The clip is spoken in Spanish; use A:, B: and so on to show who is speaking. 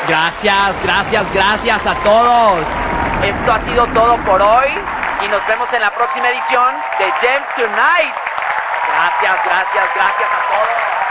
A: Gracias a todos. Esto ha sido todo por hoy y nos vemos en la próxima edición de Gem Tonight. Gracias a todos.